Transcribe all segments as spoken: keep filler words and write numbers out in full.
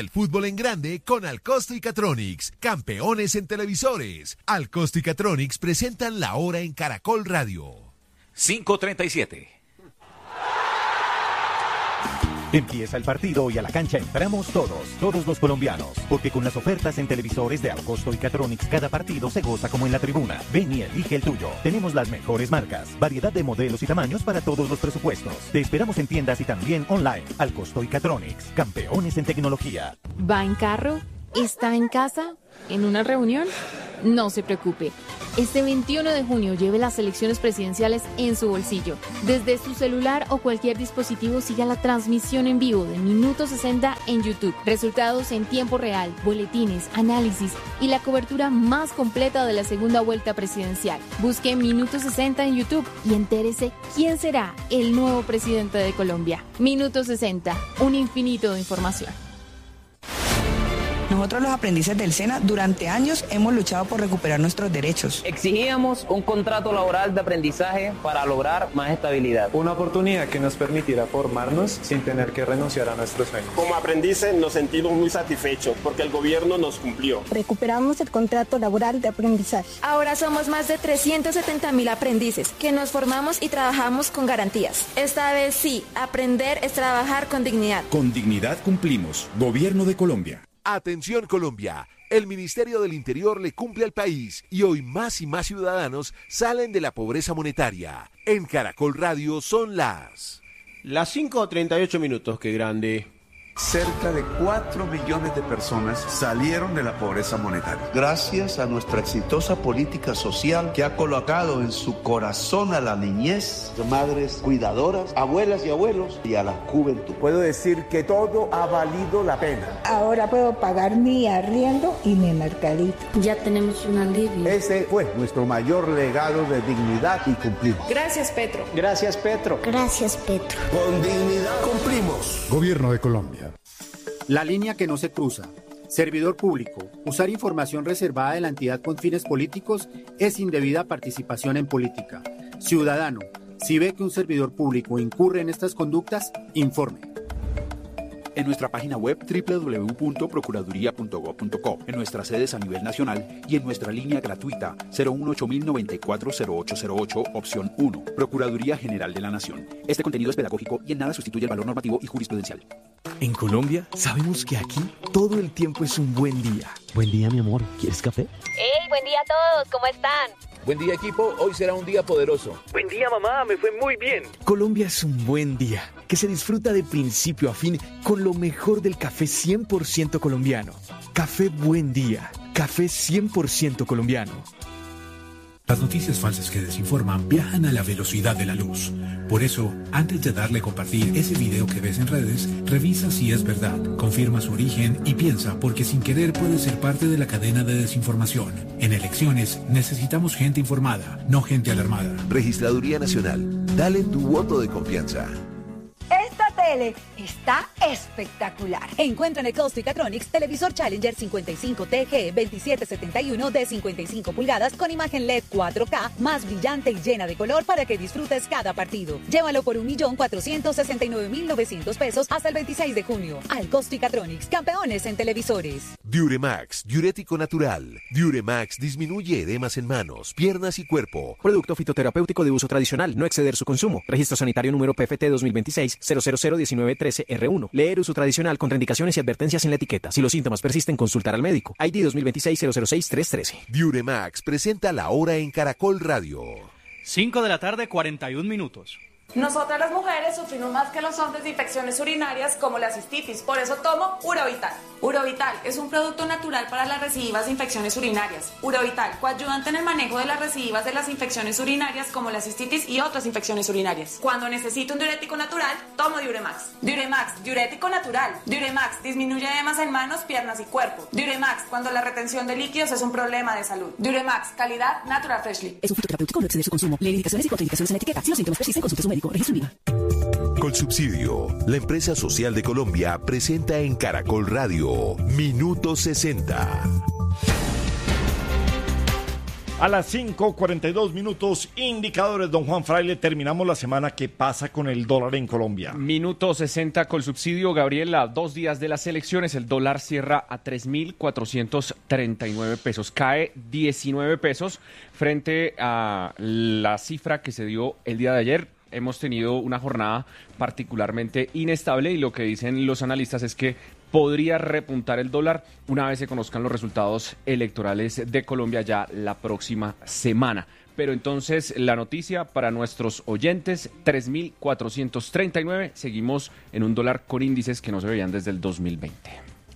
El fútbol en grande con Alcosto y Catronics, campeones en televisores. Alcosto y Catronics presentan La Hora en Caracol Radio. cinco treinta y siete. Empieza el partido y a la cancha entramos todos, todos los colombianos, porque con las ofertas en televisores de Alcosto y Catronics cada partido se goza como en la tribuna. Ven y elige el tuyo. Tenemos las mejores marcas, variedad de modelos y tamaños para todos los presupuestos. Te esperamos en tiendas y también online. Alcosto y Catronics, campeones en tecnología. ¿Va en carro? ¿Está en casa? ¿En una reunión? No se preocupe. Este veintiuno de junio lleve las elecciones presidenciales en su bolsillo. Desde su celular o cualquier dispositivo siga la transmisión en vivo de Minuto sesenta en YouTube. Resultados en tiempo real, boletines, análisis y la cobertura más completa de la segunda vuelta presidencial. Busque Minuto sesenta en YouTube y entérese quién será el nuevo presidente de Colombia. Minuto sesenta, un infinito de información. Nosotros los aprendices del SENA durante años hemos luchado por recuperar nuestros derechos. Exigíamos un contrato laboral de aprendizaje para lograr más estabilidad. Una oportunidad que nos permitiera formarnos sin tener que renunciar a nuestros sueños. Como aprendices nos sentimos muy satisfechos porque el gobierno nos cumplió. Recuperamos el contrato laboral de aprendizaje. Ahora somos más de trescientos setenta mil aprendices que nos formamos y trabajamos con garantías. Esta vez sí, aprender es trabajar con dignidad. Con dignidad cumplimos. Gobierno de Colombia. Atención Colombia, el Ministerio del Interior le cumple al país y hoy más y más ciudadanos salen de la pobreza monetaria. En Caracol Radio son las... Las cinco treinta y ocho minutos, qué grande. Cerca de cuatro millones de personas salieron de la pobreza monetaria. Gracias a nuestra exitosa política social que ha colocado en su corazón a la niñez, madres cuidadoras, abuelas y abuelos y a la juventud. Puedo decir que todo ha valido la pena. Ahora puedo pagar mi arriendo y mi mercadito. Ya tenemos un alivio. Ese fue nuestro mayor legado de dignidad y cumplimos. Gracias, Petro. Gracias, Petro. Gracias, Petro. Con dignidad cumplimos. Gobierno de Colombia. La línea que no se cruza. Servidor público. Usar información reservada de la entidad con fines políticos es indebida participación en política. Ciudadano, si ve que un servidor público incurre en estas conductas, informe. En nuestra página web doble u doble u doble u punto procuraduría punto gob punto co, en nuestras sedes a nivel nacional y en nuestra línea gratuita cero uno ocho mil noventa y cuatro cero ocho cero ocho, opción uno, Procuraduría General de la Nación. Este contenido es pedagógico y en nada sustituye el valor normativo y jurisprudencial. En Colombia sabemos que aquí todo el tiempo es un buen día. Buen día, mi amor. ¿Quieres café? ¡Hey, buen día a todos! ¿Cómo están? Buen día, equipo. Hoy será un día poderoso. Buen día, mamá. Me fue muy bien. Colombia es un buen día que se disfruta de principio a fin con lo mejor del café cien por ciento colombiano. Café Buen Día. Café cien por ciento colombiano. Las noticias falsas que desinforman viajan a la velocidad de la luz. Por eso, antes de darle a compartir ese video que ves en redes, revisa si es verdad, confirma su origen y piensa, porque sin querer puede ser parte de la cadena de desinformación. En elecciones necesitamos gente informada, no gente alarmada. Registraduría Nacional, dale tu voto de confianza. Esta tele está espectacular. Encuentra en Alcosto y Catronics televisor Challenger cincuenta y cinco T G veintisiete setenta y uno de cincuenta y cinco pulgadas con imagen L E D cuatro K más brillante y llena de color para que disfrutes cada partido. Llévalo por un millón cuatrocientos sesenta y nueve mil novecientos pesos hasta el veintiséis de junio. Alcosto y Catronics, campeones en televisores. Diuremax, diurético natural. Diuremax disminuye edemas en manos, piernas y cuerpo. Producto fitoterapéutico de uso tradicional, no exceder su consumo. Registro sanitario número P F T dos mil veintiséis cero cero cero diecinueve trece R uno. Leer uso tradicional, contraindicaciones y advertencias en la etiqueta. Si los síntomas persisten, consultar al médico. I D dos mil veintiséis cero cero seis tres trece. Diuremax presenta La Hora en Caracol Radio. cinco de la tarde, cuarenta y un minutos. Nosotras las mujeres sufrimos más que los hombres de infecciones urinarias como la cistitis, por eso tomo Urovital. Urovital es un producto natural para las recidivas de infecciones urinarias. Urovital, coayudante en el manejo de las recidivas de las infecciones urinarias como la cistitis y otras infecciones urinarias. Cuando necesito un diurético natural, tomo Diuremax. Diuremax, diurético natural. Diuremax disminuye edemas en manos, piernas y cuerpo. Diuremax, cuando la retención de líquidos es un problema de salud. Diuremax, calidad Natural Freshly. Es un fitoterapéutico, no exceder su consumo. Leer indicaciones y contraindicaciones en la etiqueta. Si los síntomas persisten, consulte a su médico. Registro en Viva. Colsubsidio, la empresa social de Colombia, presenta en Caracol Radio Minuto sesenta. A las cinco cuarenta y dos minutos, indicadores, don Juan Fraile, terminamos la semana. ¿Qué pasa con el dólar en Colombia? Minuto sesenta con subsidio, Gabriel, a dos días de las elecciones, el dólar cierra a tres mil cuatrocientos treinta y nueve pesos, cae diecinueve pesos frente a la cifra que se dio el día de ayer. Hemos tenido una jornada particularmente inestable y lo que dicen los analistas es que podría repuntar el dólar una vez se conozcan los resultados electorales de Colombia ya la próxima semana. Pero entonces la noticia para nuestros oyentes, tres mil cuatrocientos treinta y nueve, seguimos en un dólar con índices que no se veían desde el dos mil veinte.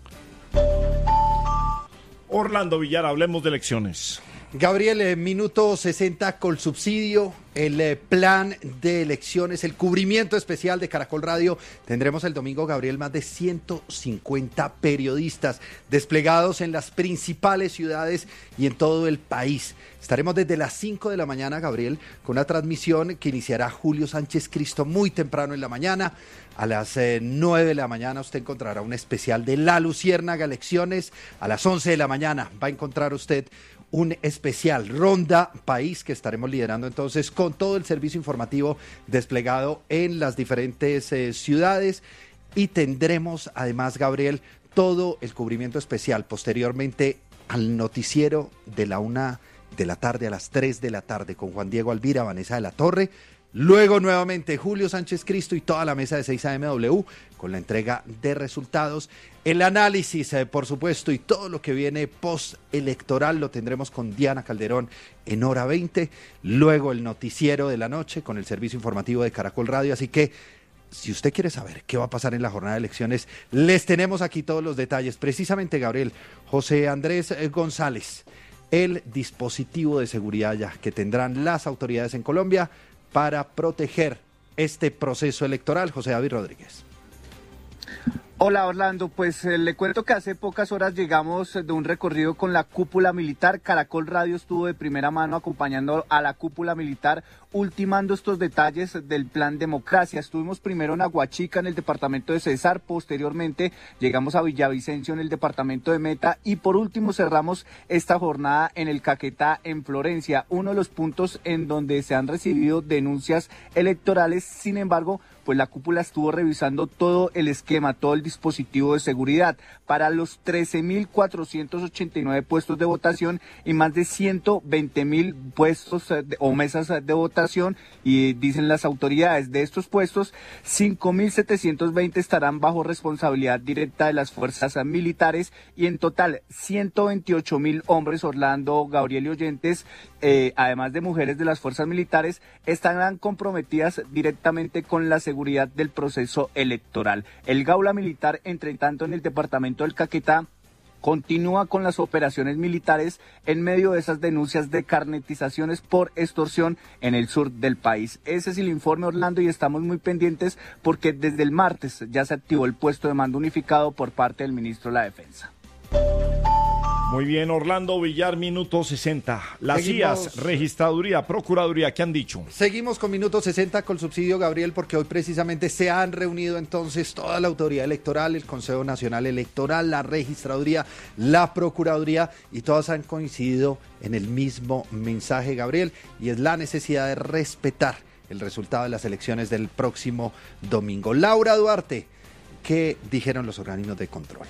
Orlando Villar, hablemos de elecciones. Gabriel, eh, minuto sesenta con subsidio, el eh, plan de elecciones, el cubrimiento especial de Caracol Radio. Tendremos el domingo, Gabriel, más de ciento cincuenta periodistas desplegados en las principales ciudades y en todo el país. Estaremos desde las cinco de la mañana, Gabriel, con una transmisión que iniciará Julio Sánchez Cristo muy temprano en la mañana. A las eh, nueve de la mañana usted encontrará un especial de La Luciérnaga Elecciones. A las once de la mañana va a encontrar usted un especial Ronda País que estaremos liderando entonces con todo el servicio informativo desplegado en las diferentes eh, ciudades y tendremos además, Gabriel, todo el cubrimiento especial posteriormente al noticiero de la una de la tarde a las tres de la tarde con Juan Diego Alvira, Vanessa de la Torre. Luego nuevamente Julio Sánchez Cristo y toda la mesa de seis A M W con la entrega de resultados. El análisis, eh, por supuesto, y todo lo que viene postelectoral lo tendremos con Diana Calderón en hora veinte. Luego el noticiero de la noche con el servicio informativo de Caracol Radio. Así que si usted quiere saber qué va a pasar en la jornada de elecciones, les tenemos aquí todos los detalles. Precisamente, Gabriel, José Andrés eh, González, el dispositivo de seguridad ya que tendrán las autoridades en Colombia para proteger este proceso electoral. José David Rodríguez. Hola Orlando, pues eh, le cuento que hace pocas horas llegamos de un recorrido con la cúpula militar. Caracol Radio estuvo de primera mano acompañando a la cúpula militar, ultimando estos detalles del plan Democracia. Estuvimos primero en Aguachica, en el departamento de Cesar, posteriormente llegamos a Villavicencio, en el departamento de Meta, y por último cerramos esta jornada en el Caquetá, en Florencia, uno de los puntos en donde se han recibido denuncias electorales. Sin embargo, pues la cúpula estuvo revisando todo el esquema, todo el dispositivo de seguridad para los trece mil cuatrocientos ochenta y nueve puestos de votación y más de ciento veinte mil puestos de, o mesas de votación, y dicen las autoridades de estos puestos, cinco mil setecientos veinte estarán bajo responsabilidad directa de las fuerzas militares y en total ciento veintiocho mil hombres, Orlando, Gabriel y oyentes, eh, además de mujeres de las fuerzas militares, estarán comprometidas directamente con la seguridad del proceso electoral. El Gaula Militar, entre tanto, en el departamento del Caquetá, continúa con las operaciones militares en medio de esas denuncias de carnetizaciones por extorsión en el sur del país. Ese es el informe, Orlando, y estamos muy pendientes porque desde el martes ya se activó el puesto de mando unificado por parte del ministro de la Defensa. Muy bien, Orlando Villar, minuto sesenta. Las Seguimos. C I A S, Registraduría, Procuraduría, ¿qué han dicho? Seguimos con minuto sesenta con subsidio, Gabriel, porque hoy precisamente se han reunido entonces toda la autoridad electoral, el Consejo Nacional Electoral, la Registraduría, la Procuraduría, y todas han coincidido en el mismo mensaje, Gabriel, y es la necesidad de respetar el resultado de las elecciones del próximo domingo. Laura Duarte, ¿qué dijeron los organismos de control?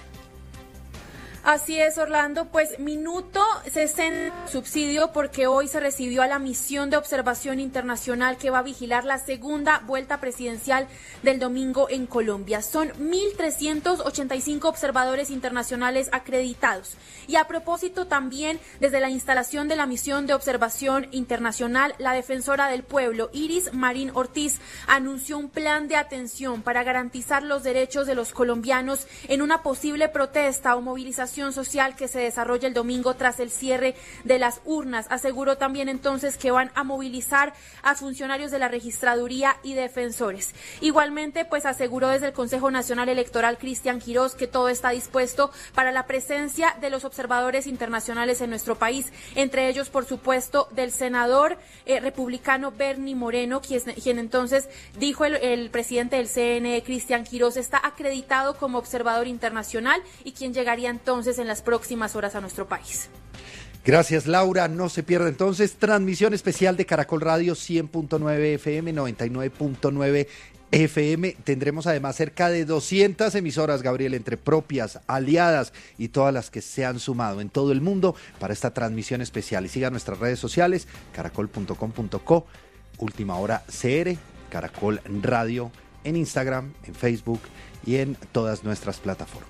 Así es, Orlando, pues minuto sesenta subsidio porque hoy se recibió a la misión de observación internacional que va a vigilar la segunda vuelta presidencial del domingo en Colombia. Son mil trescientos ochenta y cinco observadores internacionales acreditados. Y a propósito también, desde la instalación de la misión de observación internacional, la defensora del pueblo, Iris Marín Ortiz, anunció un plan de atención para garantizar los derechos de los colombianos en una posible protesta o movilización social que se desarrolla el domingo tras el cierre de las urnas. Aseguró también entonces que van a movilizar a funcionarios de la registraduría y defensores. Igualmente, pues aseguró desde el Consejo Nacional Electoral Cristian Quirós que todo está dispuesto para la presencia de los observadores internacionales en nuestro país, entre ellos, por supuesto, del senador eh, republicano Bernie Moreno, quien, quien entonces dijo el, el presidente del C N E, Cristian Quirós, está acreditado como observador internacional y quien llegaría entonces en las próximas horas a nuestro país. Gracias, Laura. No se pierda entonces transmisión especial de Caracol Radio cien punto nueve F M, noventa y nueve punto nueve F M. Tendremos además cerca de doscientas emisoras, Gabriel, entre propias, aliadas y todas las que se han sumado en todo el mundo para esta transmisión especial. Y sigan nuestras redes sociales, caracol punto com punto co, Última Hora C R, Caracol Radio en Instagram, en Facebook y en todas nuestras plataformas.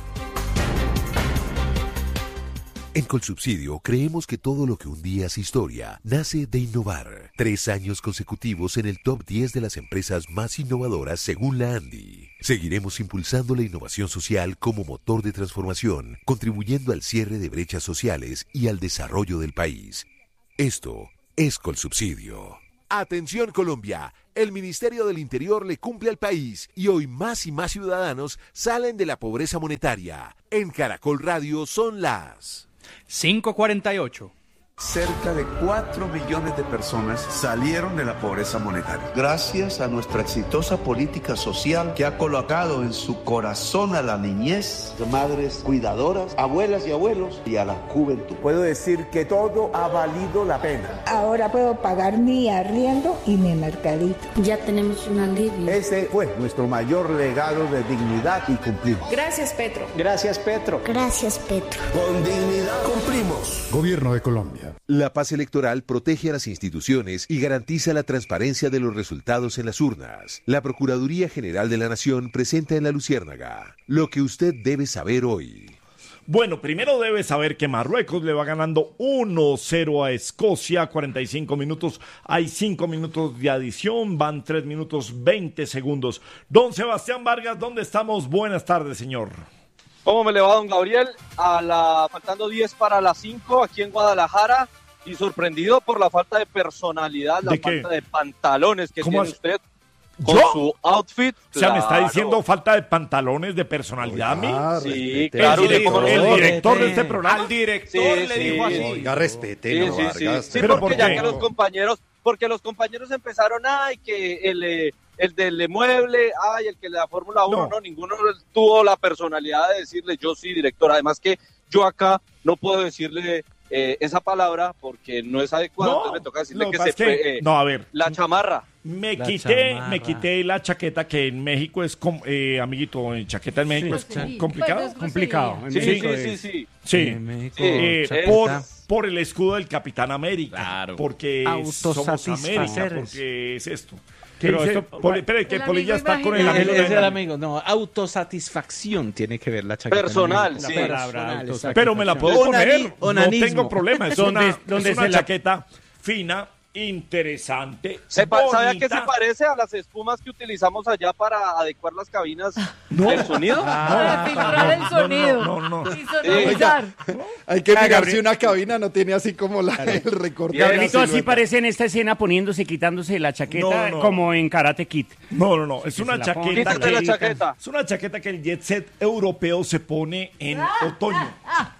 En Colsubsidio creemos que todo lo que un día es historia nace de innovar. Tres años consecutivos en el top diez de las empresas más innovadoras según la ANDI. Seguiremos impulsando la innovación social como motor de transformación, contribuyendo al cierre de brechas sociales y al desarrollo del país. Esto es Colsubsidio. Atención Colombia, el Ministerio del Interior le cumple al país y hoy más y más ciudadanos salen de la pobreza monetaria. En Caracol Radio son las cinco cuarenta y ocho. Cerca de cuatro millones de personas salieron de la pobreza monetaria. Gracias a nuestra exitosa política social que ha colocado en su corazón a la niñez, madres cuidadoras, abuelas y abuelos y a la juventud. Puedo decir que todo ha valido la pena. Ahora puedo pagar mi arriendo y mi mercadito. Ya tenemos un alivio. Ese fue nuestro mayor legado de dignidad y cumplimos. Gracias, Petro. Gracias, Petro. Gracias, Petro. Con dignidad cumplimos. Gobierno de Colombia. La paz electoral protege a las instituciones y garantiza la transparencia de los resultados en las urnas. La Procuraduría General de la Nación presenta en La Luciérnaga lo que usted debe saber hoy. Bueno, primero debe saber que Marruecos le va ganando uno cero a Escocia, cuarenta y cinco minutos, hay cinco minutos de adición, van tres minutos veinte segundos. Don Sebastián Vargas, ¿dónde estamos? Buenas tardes, señor. ¿Cómo me le va, don Gabriel? A la, faltando diez para las cinco aquí en Guadalajara y sorprendido por la falta de personalidad, la falta de pantalones que tiene usted con ¿Yo? su outfit. O sea, claro. ¿me está diciendo falta de pantalones de personalidad a mí? Ah, sí, respete. claro. El, director, dijo, el no, director respete. de este programa. Al director sí, le sí, dijo así. Oiga, respete, Sí, no, sí, Vargas. sí. Sí, ¿Pero porque por ya qué? que los compañeros, porque los compañeros empezaron, ay, que el, eh, el del mueble, ay, el que le da Fórmula uno, no. no, ninguno tuvo la personalidad de decirle yo sí, director. Además que yo acá no puedo decirle eh, esa palabra porque no es adecuada, No, entonces me toca decirle lo que que se pasa es que- fue, eh, no, a ver. la chamarra. Me La quité, chamarra. me quité la chaqueta que en México es, com- eh, amiguito, en chaqueta en México Sí, es sí. complicado. Pues es complicado. En Sí, México sí, es- sí, sí. Sí. Sí. En México, Eh, chaqueta. por, por el escudo del Capitán América. Claro. Porque somos Autosatisfacer. América, porque es esto. Pero Pero esto- Poli, espere, que El Poli ya amigo está con el imaginario. amigo. Es el amigo, no, autosatisfacción tiene que ver la chaqueta. Personal, La sí. palabra Personal, autosatisfacción. Pero me la puedo Onani- poner, onanismo. no tengo problema. Es Donde- una, donde es una se la- chaqueta fina, interesante, Sepa, ¿sabe a qué se bonita. parece? A las espumas que utilizamos allá para adecuar las cabinas del sonido. Ah, filtrar el sonido. No, no, no. Y sonorizar. Hay que Ah, mirarse Gabriel. una cabina, no tiene así como la, el recorte. de la Gabrielito así silueta. parece en esta escena poniéndose, quitándose la chaqueta No, no. como en Karate Kid. No, no, no, es Que una se la pone, chaqueta se que la quita. es una chaqueta que el jet set europeo se pone en otoño.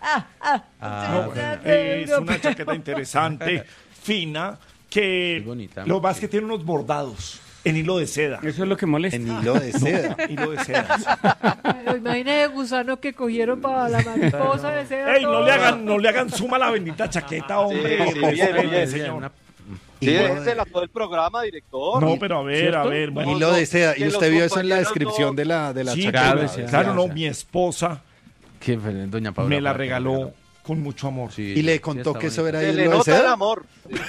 Ah, No, es una chaqueta interesante, fina, que lo más que tiene unos bordados en hilo de seda. Eso es lo que molesta. En hilo de seda. No, hilo de seda. Pero imagínese el gusano que cogieron para la mariposa de seda. Ey, no le hagan, no le hagan suma a la bendita chaqueta, hombre. Sí, sí, bien, Hombre, bien, señor. Sí, déjensela todo el programa, director. No, pero a ver, ¿Cierto? a ver. bueno. Hilo de seda. que Y los usted vio eso en la compañeros descripción no- de la, de la Sí, chaqueta. claro, claro, no, mi esposa ¿Qué fue, doña Paula? me la Para que regaló con mucho amor. Y le contó que eso era Se le hilo de nota el seda. amor.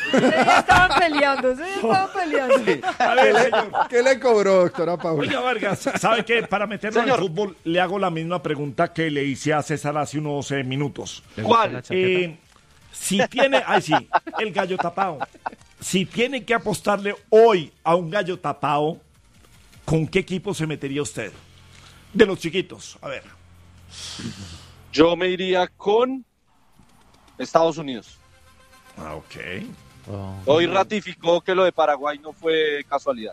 Ya estaban peleando, sí, estaban peleando. A ver, ¿Qué señor. le, qué le cobró, doctora Paula? Oiga, Vargas, ¿sabe qué? Para meternos en el fútbol, le hago la misma pregunta que le hice a César hace unos eh, minutos. ¿Cuál? Eh, si tiene, ay sí, el gallo tapado. Si tiene que apostarle hoy a un gallo tapado, ¿con qué equipo se metería usted? De los chiquitos, a ver. Yo me iría con Estados Unidos. Ah, ok. Hoy ratificó que lo de Paraguay no fue casualidad.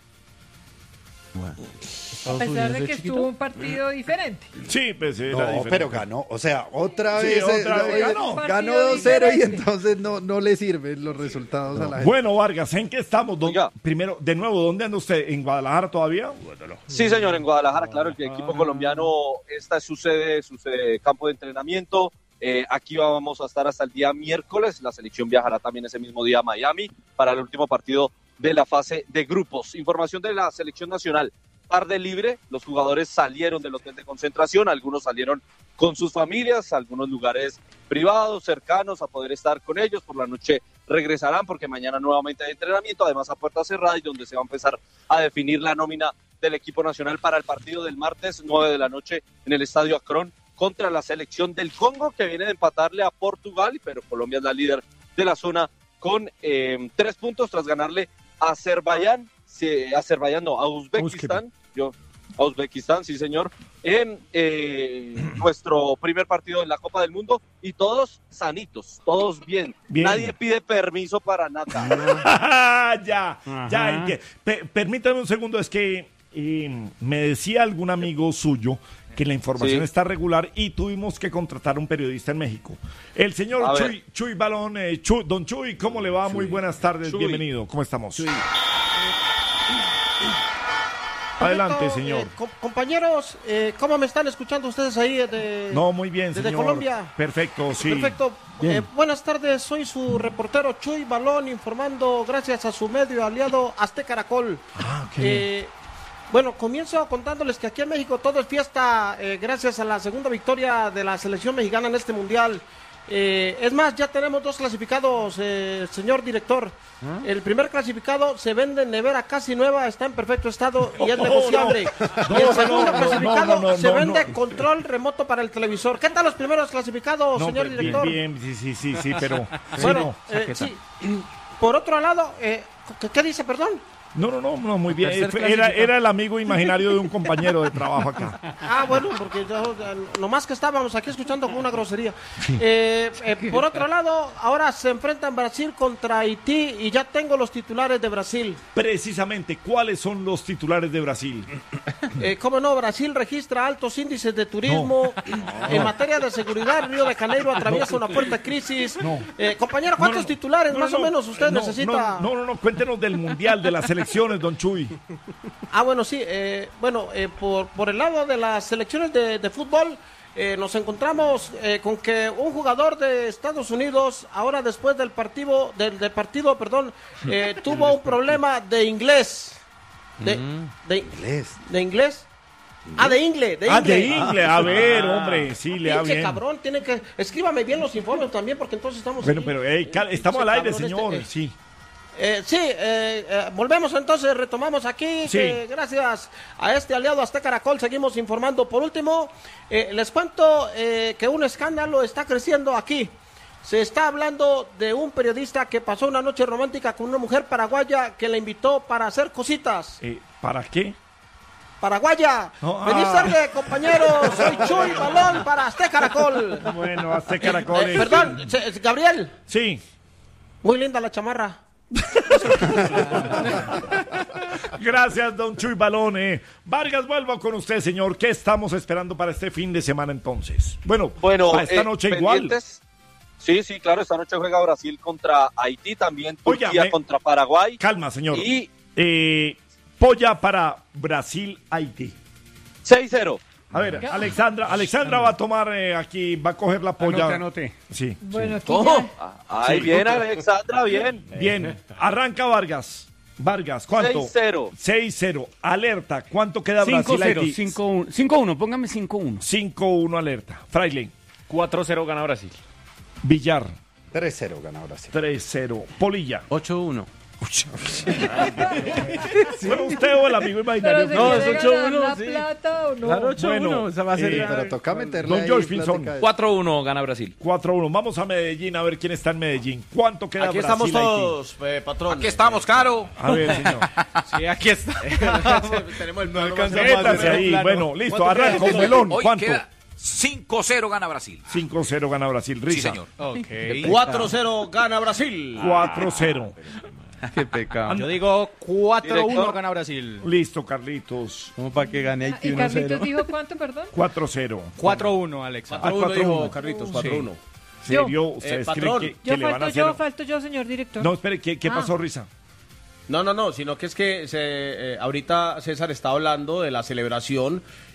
A pesar de que estuvo un partido diferente. Sí, pues era No, diferente. pero ganó. O sea, otra Sí, vez. otra eh, vez oye, ganó. Ganó Partido dos cero y diferente. entonces no, no le sirven los resultados a la gente. Bueno, Vargas, ¿en qué estamos? ¿Dó- Primero, de nuevo, ¿dónde anda usted? ¿En Guadalajara todavía? Sí, señor, en Guadalajara, claro, el equipo colombiano, esta es su sede, su sede, campo de entrenamiento. Eh, aquí vamos a estar hasta el día miércoles. La selección viajará también ese mismo día a Miami para el último partido de la fase de grupos. Información de la selección nacional. Tarde libre, los jugadores salieron del hotel de concentración, algunos salieron con sus familias, algunos lugares privados, cercanos a poder estar con ellos. Por la noche regresarán porque mañana nuevamente hay entrenamiento, además a puerta cerrada, y donde se va a empezar a definir la nómina del equipo nacional para el partido del martes, nueve de la noche, en el Estadio Akron, contra la selección del Congo, que viene de empatarle a Portugal, pero Colombia es la líder de la zona con eh, tres puntos tras ganarle a Azerbaiyán. Sí, Azerbaiyán no, a Uzbekistán, yo, a Uzbekistán, sí señor, en eh, nuestro primer partido en la Copa del Mundo, y todos sanitos, todos bien, bien. Nadie pide permiso para nada. ya, Ajá. ya, P- permítame un segundo, es que eh, me decía algún amigo suyo que la información sí. está regular y tuvimos que contratar un periodista en México. El señor Chuy, Chuy Balón, eh, Chuy, don Chuy, ¿cómo le va? Chuy. Muy buenas tardes, Chuy. Bienvenido, ¿cómo estamos? Chuy. Adelante, señor. Eh, co- compañeros, eh, ¿cómo me están escuchando ustedes ahí de, no, muy bien, desde señor. Colombia? Perfecto, sí. Perfecto. Eh, buenas tardes, soy su reportero Chuy Balón, informando gracias a su medio aliado Azteca Caracol. Ah, okay. eh, bueno, comienzo contándoles que aquí en México todo es fiesta, eh, gracias a la segunda victoria de la selección mexicana en este mundial. Eh, es más, ya tenemos dos clasificados, eh, señor director. ¿Ah? El primer clasificado se vende en nevera casi nueva, está en perfecto estado y es negociable. No, no, y el segundo no, clasificado no, no, no, se no, vende no. control remoto para el televisor. ¿Qué tal los primeros clasificados, no, señor bien, director? Bien, sí, sí, sí, sí, pero... Bueno, sí, no. eh, sí. Por otro lado, eh, ¿qué, ¿qué dice, perdón? No, no, no, no, muy bien. Era, era el amigo imaginario de un compañero de trabajo acá. Ah, bueno, porque yo, nomás que estábamos aquí escuchando con una grosería. Eh, eh, por otro lado, ahora se enfrentan Brasil contra Haití y ya tengo los titulares de Brasil. Precisamente, ¿cuáles son los titulares de Brasil? Eh, ¿Cómo no? Brasil registra altos índices de turismo. No. En materia de seguridad, Río de Janeiro atraviesa no. una fuerte crisis. No. Eh, compañero, ¿cuántos no, no, titulares no, más o menos usted necesita? No, no, no, cuéntenos del Mundial, de las selecciones, don Chuy. Ah, bueno, sí. Eh, bueno, eh, por, por el lado de las selecciones de, de fútbol, eh, nos encontramos eh, con que un jugador de Estados Unidos, ahora después del partido, del, del partido, perdón, eh, tuvo un problema de inglés. De, de inglés. De inglés. Ah, de inglés, de Ah, de inglés. inglés. A ver, hombre, sí, le da bien. Cabrón, tiene que... Escríbame bien los informes también, porque entonces estamos... Bueno, aquí. pero hey, cal- estamos al aire, señor, este, eh, sí. Eh, sí, eh, eh, volvemos entonces, retomamos aquí, sí. que gracias a este aliado Azteca Caracol seguimos informando. Por último, eh, les cuento eh, que un escándalo está creciendo aquí. Se está hablando de un periodista que pasó una noche romántica con una mujer paraguaya que le invitó para hacer cositas. Eh, ¿Para qué? Paraguaya, oh, feliz ah. tarde, compañeros, soy Chuy Balón para Azteca Caracol. Bueno, Azteca Caracol. Eh, eh, perdón, Gabriel. Sí. Muy linda la chamarra. Gracias, don Chuy Balón. eh. Vargas, vuelvo con usted, señor. ¿Qué estamos esperando para este fin de semana entonces? Bueno, bueno para esta eh, noche igual. Sí, sí, claro, esta noche juega Brasil contra Haití, también Turquía Oiga, me... contra Paraguay. Calma, señor. Y eh, polla para Brasil-Haití. seis cero. A ver, ¿qué? Alexandra, Alexandra va a tomar eh, aquí, va a coger la polla. Anote, anote. Sí. Bueno, sí. ¿Cómo? Ahí sí. bien, Alexandra, bien. Bien, arranca Vargas. Vargas, ¿cuánto? seis cero. seis cero. Alerta, ¿cuánto queda cinco cero, Brasil-Haití? cinco uno, cinco uno, póngame cinco uno. cinco uno alerta. Fraile. cuatro cero gana Brasil. Villar. tres cero gana Brasil. tres cero. Polilla. ocho uno. ¿Fue usted o el amigo imaginario? No, es ocho uno, ¿La sí. plata o no? Claro, ocho uno. Bueno, Esa va a ser eh, la- Pero toca meterle Don ahí George plática Pinzón. de- cuatro uno gana Brasil. cuatro uno. Vamos a Medellín a ver quién está en Medellín. ¿Cuánto queda Aquí Brasil, estamos Haití? todos, eh, patrón. Aquí estamos, Caro. A ver, señor. Sí, aquí está. Tenemos el No plano alcanza más más. grande. Métase ahí. plano. Bueno, listo, ¿Cuánto queda? arranca un melón. Hoy ¿Cuánto? queda cinco cero gana Brasil. cinco cero gana Brasil. Sí, Risa. señor. Ok. cuatro cero gana Brasil. cuatro cero. Qué pecado. Yo digo cuatro uno Director. gana Brasil. Listo, Carlitos. ¿Cómo para que gane Ah, Haití ¿Y uno Carlitos cero? dijo cuánto, perdón? cuatro cero. cuatro uno, Alex. cuatro uno cuatro uno. dijo Carlitos, cuatro uno. ¿Serio? ¿Ustedes Eh, creen patrón, que, que Yo le van a falto hacer...? yo, falto yo, señor director. No, espere, ¿qué, qué Ah. pasó, Risa? No, no, no, sino que es que se, eh, ahorita César está hablando de la celebración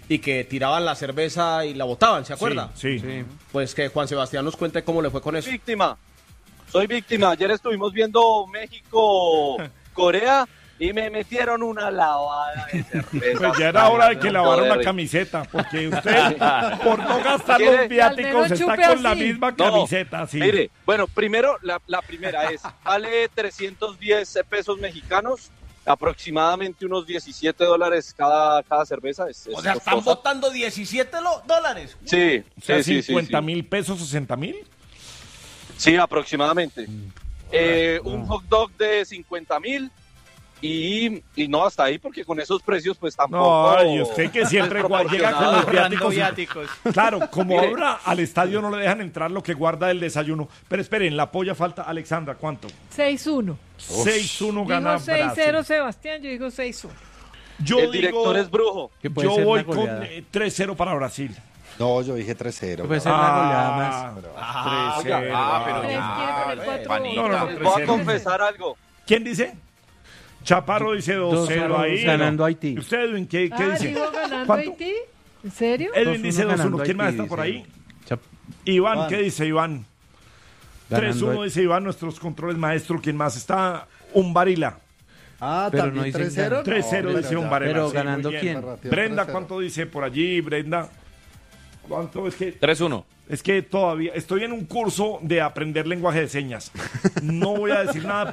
y que tiraban la cerveza y la botaban, ¿se acuerda? Sí, sí. Sí. Pues que Juan Sebastián nos cuente cómo le fue con eso. Víctima. Soy víctima. Ayer estuvimos viendo México-Corea y me metieron una lavada de cerveza. Pues ya era hora de que lavara una camiseta, porque usted, por no gastar los viáticos, está con la misma camiseta. No, sí. Mire, bueno, primero, la, la primera es, vale trescientos diez pesos mexicanos, aproximadamente unos diecisiete dólares cada, cada cerveza. Es, es o sea, están costosa. botando diecisiete lo- dólares. Sí, O sea, sí, sí, cincuenta sí, mil pesos, sesenta mil. sí, aproximadamente. Eh, un hot dog de cincuenta mil. Y, y no hasta ahí, porque con esos precios, pues tampoco. No, y usted que siempre gua- llega con los viáticos. viáticos. Claro, como Mire. ahora al estadio no le dejan entrar lo que guarda el desayuno. Pero esperen, la polla falta. Alexandra, ¿cuánto? seis uno. seis uno gana Dijo seis cero Brasil. Sebastián, yo digo seis uno. Yo El digo, director es brujo. Que puede yo ser voy una con goleada. eh, tres cero para Brasil. No, yo dije tres cero. Puede ser una goleada más. Ah, tres cero. ah, pero Tres ya, quiere poner eh, cuatro. panita. No, no, no, Les tres voy a cero. confesar algo. ¿Quién dice? Chaparro dice dos cero ahí. Ganando Haití. ¿Y usted, Edwin, qué, qué Ah, dice? digo ganando ¿Cuánto? Haití. ¿En serio? Edwin dos uno dice dos uno. ganando ¿Quién más Haití, está por dice. ahí? Chap- Iván, Iván. ¿qué dice Iván? tres uno Ganando- dice Iván, nuestros controles maestro. ¿Quién más está? Un Varila. Ah, Pero también no dicen tres cero. tres cero dice un Varela. Pero sí, ganando muy bien. quién? Brenda, tres cero. ¿cuánto dice por allí, Brenda? ¿Cuánto? Es que, tres uno. es que todavía estoy en un curso de aprender lenguaje de señas. No voy a decir nada